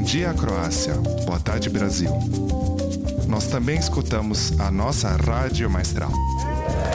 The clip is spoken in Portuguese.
Bom dia, Croácia. Boa tarde, Brasil. Nós também escutamos a nossa Rádio Maestral.